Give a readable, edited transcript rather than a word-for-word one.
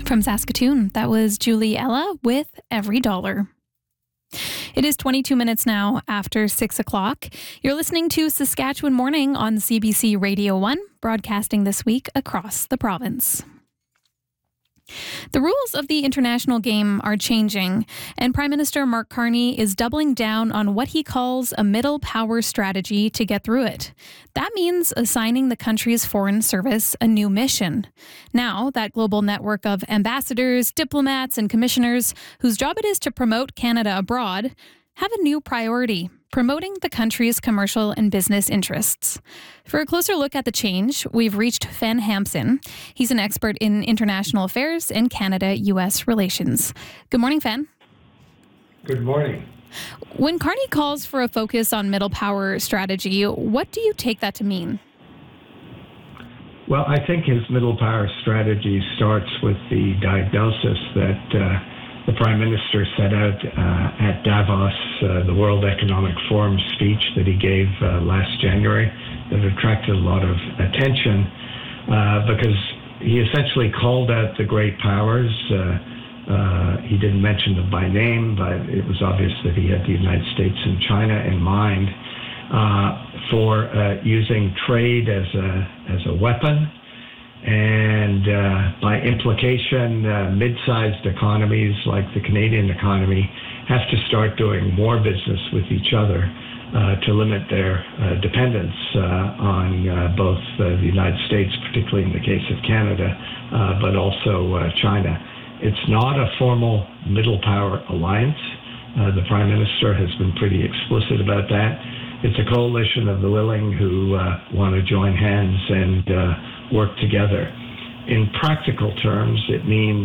From Saskatoon, that was Julie Ella with Every Dollar. It is 22 minutes now after 6 o'clock. You're listening to Saskatchewan Morning on CBC Radio 1, broadcasting this week across the province. The rules of the international game are changing, and Prime Minister Mark Carney is doubling down on what he calls a middle power strategy to get through it. That means assigning the country's foreign service a new mission. Now, that global network of ambassadors, diplomats, and commissioners whose job it is to promote Canada abroad have a new priority: promoting the country's commercial and business interests. For a closer look at the change, we've reached Fen Hampson. He's an expert in international affairs and Canada-U.S. relations. Good morning, Fen. Good morning. When Carney calls for a focus on middle power strategy, what do you take that to mean? Well, I think his middle power strategy starts with the diagnosis that the Prime Minister set out at Davos, the World Economic Forum speech that he gave last January, that attracted a lot of attention because he essentially called out the great powers. He didn't mention them by name, but it was obvious that he had the United States and China in mind for using trade as a weapon. And by implication, mid-sized economies like the Canadian economy have to start doing more business with each other to limit their dependence on both the United States, particularly in the case of Canada, but also China. It's not a formal middle power alliance. The Prime Minister has been pretty explicit about that. It's a coalition of the willing who want to join hands and work together. In practical terms, it means